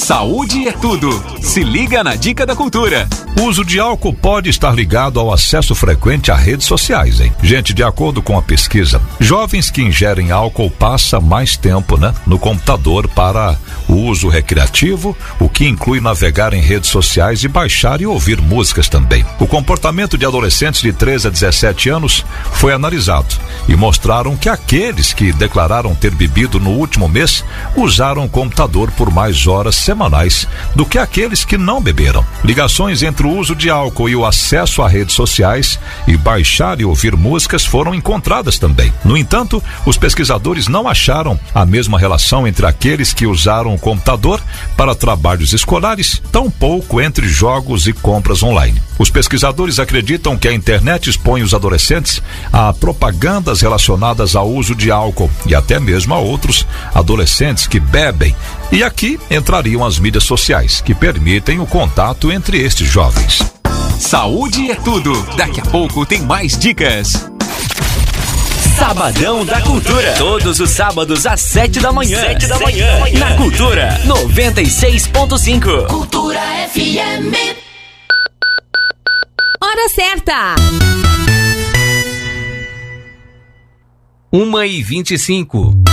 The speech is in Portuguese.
Saúde é tudo. Se liga na Dica da Cultura. O uso de álcool pode estar ligado ao acesso frequente a redes sociais, hein? Gente, de acordo com a pesquisa, jovens que ingerem álcool passam mais tempo, no computador para o uso recreativo, o que inclui navegar em redes sociais e baixar e ouvir músicas também. O comportamento de adolescentes de 13 a 17 anos foi analisado e mostraram que aqueles que declararam ter bebido no último mês usaram o computador por mais horas semanais do que aqueles que não beberam. Ligações entre o uso de álcool e o acesso a redes sociais e baixar e ouvir músicas foram encontradas também. No entanto, os pesquisadores não acharam a mesma relação entre aqueles que usaram o computador para trabalhos escolares, tampouco entre jogos e compras online. Os pesquisadores acreditam que a internet expõe os adolescentes a propagandas relacionadas ao uso de álcool e até mesmo a outros adolescentes que bebem. E aqui entrariam as mídias sociais, que permitem o contato entre estes jovens. Saúde é tudo. Daqui a pouco tem mais dicas. Sabadão da Cultura. Todos os sábados às 7 da manhã. Na Cultura 96.5. Cultura FM. Hora certa. 1h25.